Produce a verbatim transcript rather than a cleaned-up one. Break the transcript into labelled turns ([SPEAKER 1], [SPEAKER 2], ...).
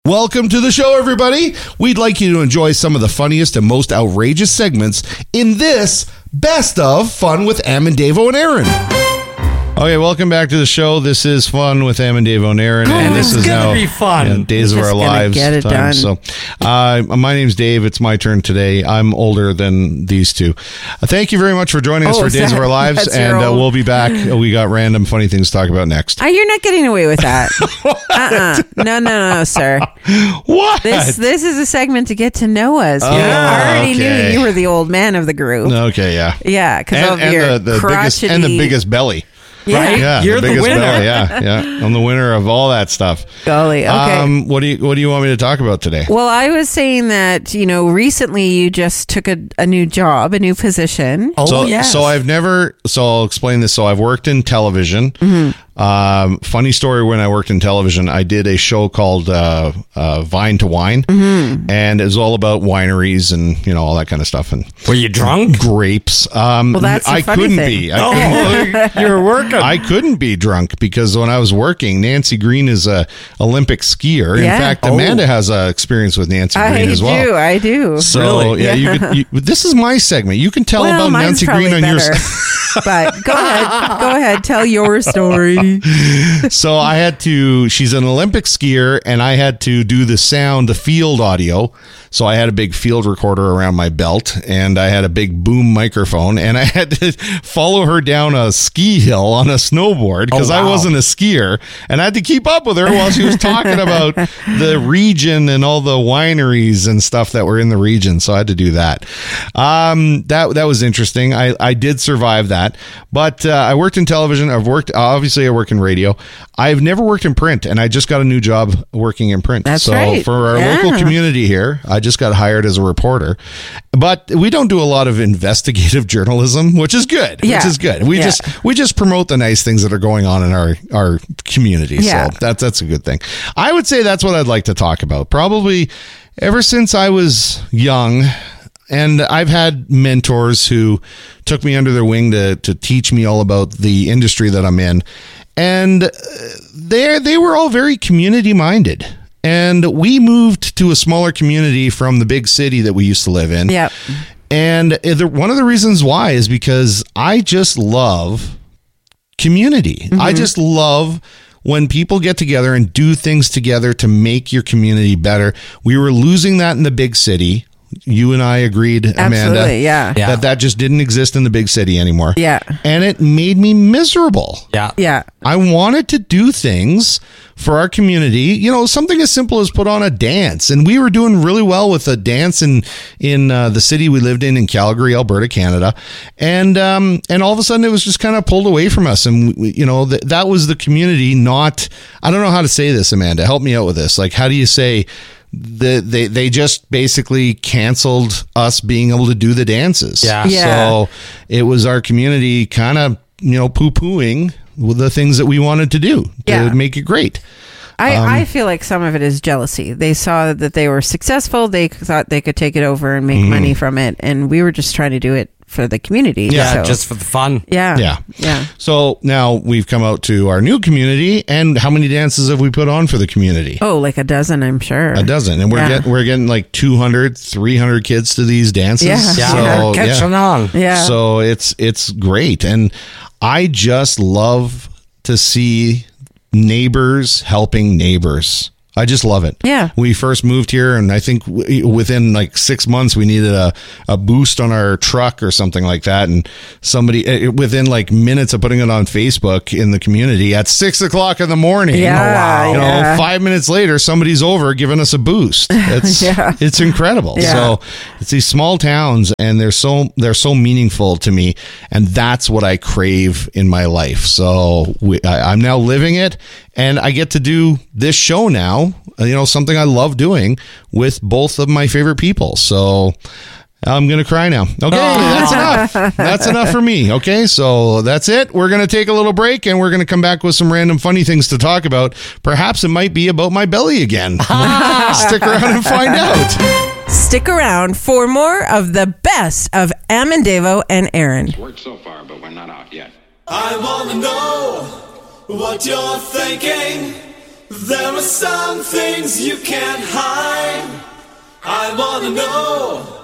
[SPEAKER 1] Welcome to the show, everybody. We'd like you to enjoy some of the funniest and most outrageous segments in this Best of Fun with Am and Davo and Aaron. Okay, welcome back to the show. This is Fun with Am and Davo and Aaron,
[SPEAKER 2] oh,
[SPEAKER 1] and this is now
[SPEAKER 2] be fun.
[SPEAKER 1] You know, Days
[SPEAKER 2] We're
[SPEAKER 1] of Our Lives.
[SPEAKER 2] Get it
[SPEAKER 1] time.
[SPEAKER 2] done.
[SPEAKER 1] So, uh, my name's Dave. It's my turn today. I'm older than these two. Uh, thank you very much for joining us
[SPEAKER 2] Oh,
[SPEAKER 1] for Days
[SPEAKER 2] that-
[SPEAKER 1] of Our Lives,
[SPEAKER 2] that's
[SPEAKER 1] and
[SPEAKER 2] your
[SPEAKER 1] uh,
[SPEAKER 2] old-
[SPEAKER 1] we'll be back. We got random funny things to talk about next.
[SPEAKER 3] Uh, you're not getting away with that. uh-uh. No, no, no, sir.
[SPEAKER 1] What?
[SPEAKER 3] This this is a segment to get to know us.
[SPEAKER 1] Oh,
[SPEAKER 3] we already
[SPEAKER 1] okay.
[SPEAKER 3] knew you were the old man of the group.
[SPEAKER 1] Okay, yeah.
[SPEAKER 3] Yeah, because
[SPEAKER 1] And,
[SPEAKER 3] of
[SPEAKER 1] and
[SPEAKER 3] your
[SPEAKER 1] the, the biggest
[SPEAKER 3] crotchety...
[SPEAKER 1] and the biggest belly.
[SPEAKER 3] Yeah.
[SPEAKER 2] Right?
[SPEAKER 1] Yeah,
[SPEAKER 2] You're
[SPEAKER 1] the
[SPEAKER 2] the
[SPEAKER 1] biggest
[SPEAKER 2] winner.
[SPEAKER 1] belly. Yeah, yeah. I'm the winner of all that stuff.
[SPEAKER 3] Golly, okay.
[SPEAKER 1] Um, what do you What do you want me to talk about today?
[SPEAKER 3] Well, I was saying that, you know, recently you just took a, a new job, a new position.
[SPEAKER 2] Oh,
[SPEAKER 1] so,
[SPEAKER 2] yes.
[SPEAKER 1] so I've never. So I'll explain this. So I've worked in television.
[SPEAKER 3] Mm-hmm.
[SPEAKER 1] Um, funny story. When I worked in television, I did a show called uh, uh, Vine to Wine,
[SPEAKER 3] Mm-hmm.
[SPEAKER 1] and it was all about wineries and you know all that kind of stuff and
[SPEAKER 2] Were you drunk?
[SPEAKER 1] grapes. Um,
[SPEAKER 3] Well, that's the
[SPEAKER 1] I
[SPEAKER 3] funny
[SPEAKER 1] couldn't
[SPEAKER 3] thing.
[SPEAKER 1] be. I couldn't-
[SPEAKER 2] Oh, you were working.
[SPEAKER 1] I couldn't be drunk because when I was working, Nancy Green is a Olympic skier. In
[SPEAKER 3] Yeah.
[SPEAKER 1] fact,
[SPEAKER 2] Oh.
[SPEAKER 1] Amanda has a experience with Nancy
[SPEAKER 3] I
[SPEAKER 1] Green as well.
[SPEAKER 3] do, I do.
[SPEAKER 1] So
[SPEAKER 2] Really?
[SPEAKER 1] yeah,
[SPEAKER 3] Yeah.
[SPEAKER 1] you could. You, this is my segment. You can tell
[SPEAKER 3] well,
[SPEAKER 1] about
[SPEAKER 3] mine's
[SPEAKER 1] Nancy Green
[SPEAKER 3] probably
[SPEAKER 1] on
[SPEAKER 3] better.
[SPEAKER 1] your.
[SPEAKER 3] But go ahead, go ahead, tell your story.
[SPEAKER 1] So I had to. She's an Olympic skier, and I had to do the sound, the field audio. So I had a big field recorder around my belt, and I had a big boom microphone, and I had to follow her down a ski hill on a snowboard because
[SPEAKER 2] Oh,
[SPEAKER 1] I
[SPEAKER 2] wow.
[SPEAKER 1] wasn't a skier, and I had to keep up with her while she was talking about the region and all the wineries and stuff that were in the region. So I had to do that. Um, that that was interesting. I I did survive that, but uh, I worked in television. I've worked obviously. I work in radio. I've never worked in print, and I just got a new job working in print.
[SPEAKER 3] That's
[SPEAKER 1] so
[SPEAKER 3] right.
[SPEAKER 1] for our
[SPEAKER 3] Yeah.
[SPEAKER 1] local community here, I just got hired as a reporter. But we don't do a lot of investigative journalism, which is good.
[SPEAKER 3] Yeah.
[SPEAKER 1] Which is good. We
[SPEAKER 3] Yeah.
[SPEAKER 1] just we just promote the nice things that are going on in our our community.
[SPEAKER 3] Yeah.
[SPEAKER 1] So that's that's a good thing. I would say that's what I'd like to talk about. Probably ever since I was young. And I've had mentors who took me under their wing to to teach me all about the industry that I'm in. And they they were all very community minded. And we moved to a smaller community from the big city that we used to live in.
[SPEAKER 3] Yep.
[SPEAKER 1] And the, one of the reasons why is because I just love community.
[SPEAKER 3] Mm-hmm.
[SPEAKER 1] I just love when people get together and do things together to make your community better. We were losing that in the big city. You and I agreed, Amanda,
[SPEAKER 3] Absolutely, yeah.
[SPEAKER 2] Yeah.
[SPEAKER 1] that that just didn't exist in the big city anymore.
[SPEAKER 3] Yeah.
[SPEAKER 1] And it made me miserable.
[SPEAKER 2] yeah.
[SPEAKER 3] Yeah.
[SPEAKER 1] I wanted to do things for our community, you know, something as simple as put on a dance. And we were doing really well with a dance in in uh, the city we lived in, in Calgary, Alberta, Canada. And um, and all of a sudden it was just kind of pulled away from us. And, we, you know, th- that was the community, not, I don't know how to say this, Amanda. Help me out with this. Like, how do you say... The, they they just basically canceled us being able to do the dances.
[SPEAKER 2] Yeah.
[SPEAKER 3] Yeah.
[SPEAKER 1] So it was our community kind of, you know, poo-pooing with the things that we wanted to do to
[SPEAKER 3] Yeah.
[SPEAKER 1] make it great.
[SPEAKER 3] I,
[SPEAKER 1] Um,
[SPEAKER 3] I feel like some of it is jealousy. They saw that they were successful. They thought they could take it over and make
[SPEAKER 1] Mm-hmm.
[SPEAKER 3] money from it. And we were just trying to do it for the community.
[SPEAKER 2] Yeah,
[SPEAKER 3] so-
[SPEAKER 2] just for the fun.
[SPEAKER 3] yeah.
[SPEAKER 1] Yeah.
[SPEAKER 3] Yeah.
[SPEAKER 1] So now we've come out to our new community, and how many dances have we put on for the community?
[SPEAKER 3] Oh, like a dozen, I'm sure.
[SPEAKER 1] A dozen. And we're
[SPEAKER 3] Yeah.
[SPEAKER 1] getting we're getting like two hundred, three hundred kids to these dances.
[SPEAKER 3] Yeah.
[SPEAKER 2] Yeah.
[SPEAKER 1] So,
[SPEAKER 2] Catching
[SPEAKER 1] yeah.
[SPEAKER 2] on.
[SPEAKER 3] Yeah.
[SPEAKER 1] So it's it's great, and I just love to see neighbors helping neighbors. I just love it.
[SPEAKER 3] Yeah.
[SPEAKER 1] We first moved here, and I think w- within like six months, we needed a, a boost on our truck or something like that. And somebody, uh, within like minutes of putting it on Facebook in the community at six o'clock in the morning,
[SPEAKER 3] Yeah,
[SPEAKER 1] oh, wow. you
[SPEAKER 3] yeah.
[SPEAKER 1] know, five minutes later, somebody's over giving us a boost. It's,
[SPEAKER 3] Yeah.
[SPEAKER 1] it's incredible.
[SPEAKER 3] Yeah.
[SPEAKER 1] So it's these small towns, and they're so, they're so meaningful to me. And that's what I crave in my life. So we, I, I'm now living it, and I get to do this show now. You know, something I love doing with both of my favorite people. So I'm going to cry now. Okay, that's enough. That's enough for me. Okay, so that's it. We're going to take a little break, and we're going to come back with some random funny things to talk about. Perhaps it might be about my belly again. Stick around and find out.
[SPEAKER 3] Stick around for more of the best of Am and Davo and Aaron.
[SPEAKER 4] Worked so far, but we're not out yet.
[SPEAKER 5] I wanna know what you're thinking.
[SPEAKER 2] There are some things you can't hide. I wanna know